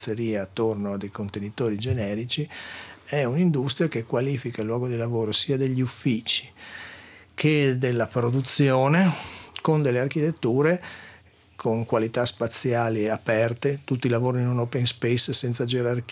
attorno a dei contenitori generici, è un'industria che qualifica il luogo di lavoro sia degli uffici che della produzione con delle architetture con qualità spaziali aperte, tutti lavorano in un open space senza gerarchie,